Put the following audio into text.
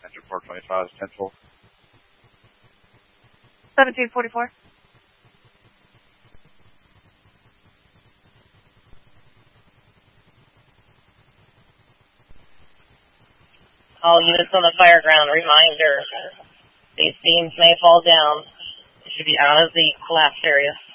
Enter 425, 10-4. 1744. All units on the fire ground, reminder, these beams may fall down. They should be out of the collapse area.